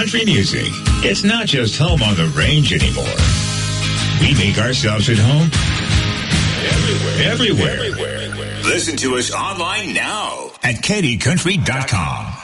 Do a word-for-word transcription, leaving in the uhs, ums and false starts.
country music. It's not just home on the range anymore. We make ourselves at home everywhere. Everywhere. Everywhere. Listen to us online now at K D country dot com.